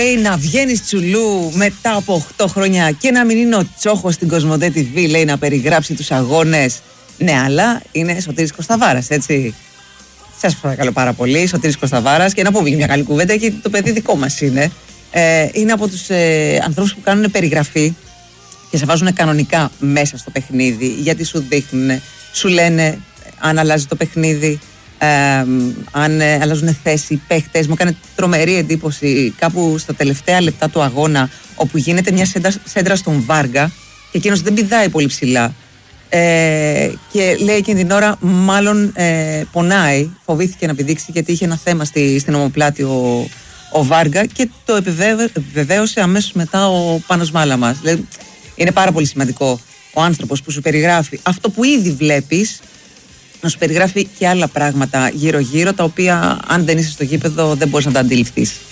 Να βγαίνει τσουλού μετά από 8 χρόνια και να μην είναι ο Τσόχος στην Κοσμοτέ TV, λέει, να περιγράψει τους αγώνες. Ναι, αλλά είναι Σωτήρης Κωσταβάρας, έτσι. Σας παρακαλώ πάρα πολύ, Σωτήρης Κωσταβάρας, και να πούμε μια καλή κουβέντα, και το παιδί δικό μας είναι. Είναι από τους ανθρώπους που κάνουν περιγραφή και σε βάζουν κανονικά μέσα στο παιχνίδι, γιατί σου δείχνουν, σου λένε αν αλλάζει το παιχνίδι, αν αλλάζουν θέση οι παίχτες. Μου έκανε τρομερή εντύπωση κάπου στα τελευταία λεπτά του αγώνα, όπου γίνεται μια σέντρα στον Βάργα και εκείνος δεν πηδάει πολύ ψηλά, και λέει εκείνη την ώρα μάλλον πονάει, φοβήθηκε να πηδήξει γιατί είχε ένα θέμα στην ομοπλάτη ο Βάργα, και το επιβεβαίωσε αμέσως μετά ο Πάνος Μάλαμας. Δηλαδή, είναι πάρα πολύ σημαντικό ο άνθρωπος που σου περιγράφει αυτό που ήδη βλέπεις, να σου περιγράφει και άλλα πράγματα γύρω-γύρω, τα οποία αν δεν είσαι στο γήπεδο δεν μπορείς να τα αντιληφθείς.